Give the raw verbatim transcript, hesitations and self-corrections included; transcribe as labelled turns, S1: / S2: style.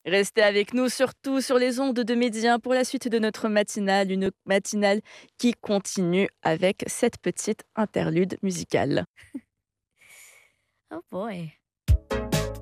S1: Restez avec nous, surtout sur les ondes de Midi un pour la suite de notre matinale, une matinale qui continue avec cette petite interlude musicale.
S2: Oh boy.